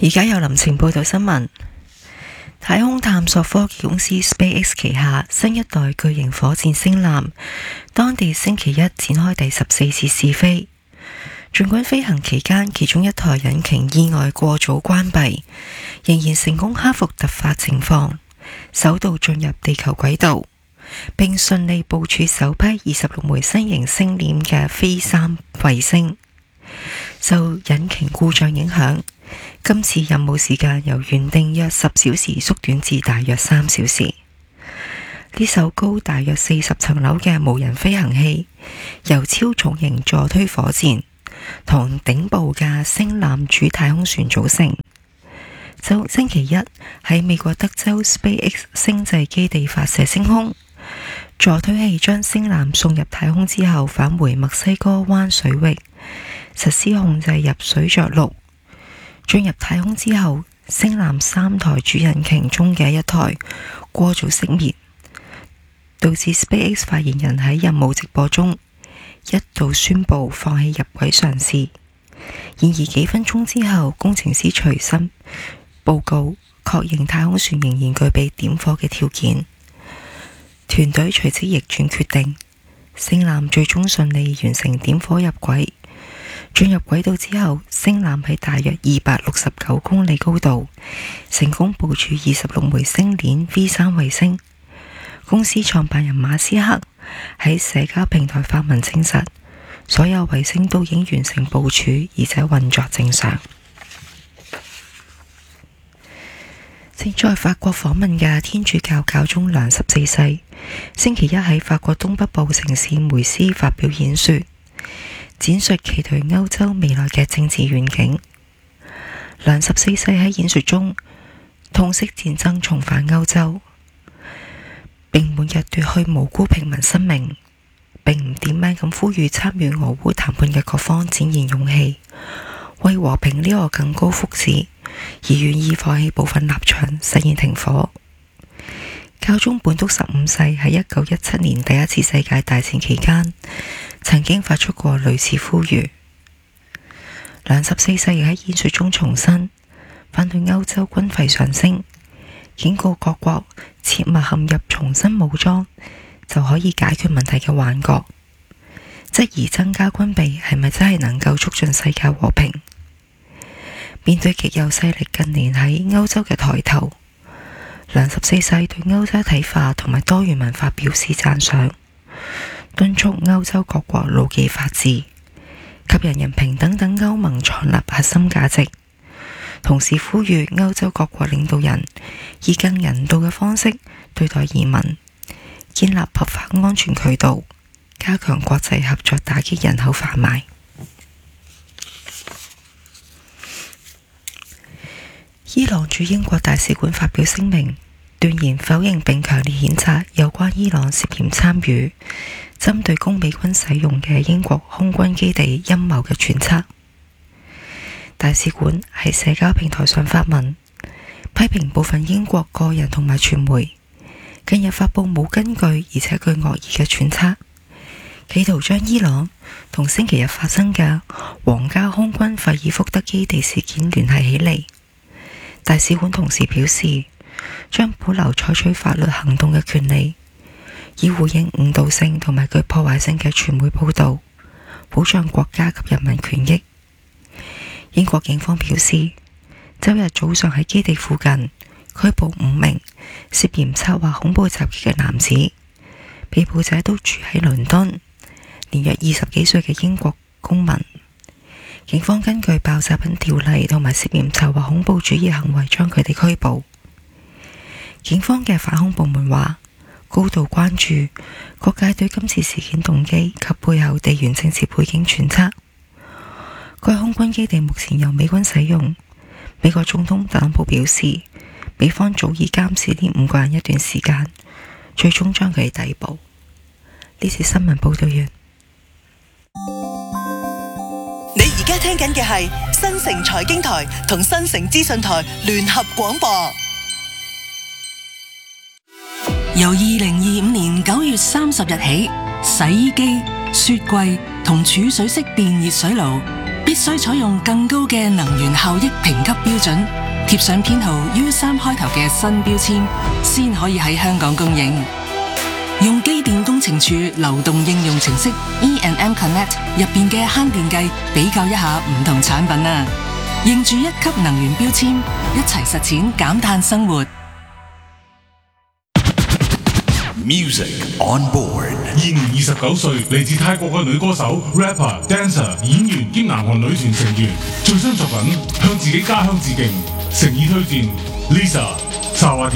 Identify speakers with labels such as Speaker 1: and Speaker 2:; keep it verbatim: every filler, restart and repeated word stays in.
Speaker 1: 而家有林晴報道新聞，太空探索科技公司 SpaceX 旗下新一代巨型火箭星艦，當地星期一展開第十四次試飛。儘管飛行期間其中一台引擎意外過早關閉，仍然成功克服突發情況，首度進入地球軌道，並順利部署首批二十六枚新型星鏈嘅飛三衛星。受引擎故障影響，今次任務時間由原定約十小時縮短至大約三小時。呢艘高大約四十層樓嘅無人飛行器，由超重型助推火箭同頂部嘅星艦主太空船組成。就星期一喺美國德州 SpaceX 星際基地發射升空，助推器將星艦送入太空之後返回墨西哥灣水域，實施控制入水着陸。進入太空之後，星艦三台主引擎中嘅一台過早熄滅，導致 SpaceX 發言人喺任務直播中一度宣布放棄入軌嘗試。然而幾分鐘之後，工程師隨身報告確認太空船仍然具備點火嘅條件。團隊隨即逆轉決定，星艦最終順利完成點火入軌。進入軌道之後，星艦喺大約二百六十九公里高度成功部署二十六枚星鏈 V 三衛星。公司創辦人馬斯克喺社交平台發文證實，所有衛星都已經完成部署，而且運作正常。正在法國訪問嘅天主教教宗良十四世，星期一喺法國東北部城市梅斯發表演說，展述其對歐洲未來嘅政治願景。良十四世喺演說中痛惜戰爭重返歐洲，並每日奪去無辜平民生命，並唔點名咁呼籲參與俄烏談判嘅各方展現勇氣，為和平呢個更高福祉而願意放棄部分立場，實現停火。教宗本篤十五世喺一九一七年第一次世界大戰期間曾經發出過類似呼籲。良十四世亦喺演說中重申反對歐洲軍費上升，警告各國切勿陷入重新武裝就可以解決問題嘅幻覺，質疑增加軍備係咪真係能夠促進世界和平。面對極右勢力近年喺歐洲嘅抬頭，良十四世對歐洲體化同埋多元文化表示讚賞，敦促歐洲各國牢記法治及人人平等等歐盟創立核心價值，同時呼籲歐洲各國領導人以更人道嘅方式對待移民，建立合法安全渠道，加強國際合作，打擊人口販賣。伊朗駐英國大使館發表聲明，斷言否認並強烈譴責有關伊朗涉嫌參與針對供美軍使用嘅英國空軍基地陰謀嘅揣測。大使館喺社交平台上發文，批評部分英國個人同埋傳媒近日發布冇根據而且具惡意嘅揣測，企圖將伊朗同星期日發生嘅皇家空軍費爾福德基地事件聯繫起嚟。大使館同時表示，將保留採取法律行動嘅權利，以回應誤導性同埋具破壞性嘅傳媒報導，保障國家及人民權益。英國警方表示，周日早上喺基地附近拘捕五名涉嫌策劃恐怖襲擊嘅男子，被捕者都住喺倫敦，年約二十幾歲嘅英國公民。警方根據爆炸品條例同埋涉嫌策劃恐怖主義行為將佢哋拘捕。警方嘅反恐部門話，高度關注各界對今次事件動機及背後地緣政治背景揣測。該空軍基地目前由美軍使用。美國總統特朗普表示，美方早已監視呢五個人一段時間，最終將佢哋逮捕。呢次新聞報道完。
Speaker 2: 你而家聽緊嘅係新城財經台同新城資訊台聯合廣播。由二零二五年九月三十日起，洗衣機、雪櫃同儲水式電熱水爐必須採用更高嘅能源效益評級標準，貼上編號 U 三開頭嘅新標籤，先可以喺香港供應。用機電工程署流動應用程式 E and M Connect 入邊嘅慳電計比較一下唔同產品啊！認住一級能源標籤，一齊實踐減碳生活。
Speaker 3: Music on board。
Speaker 4: 現年二十九歲，嚟自泰國嘅女歌手、rapper、dancer、演員兼南韓女團成員，最新作品向自己家鄉致敬，誠意推薦 Lisa 沙華。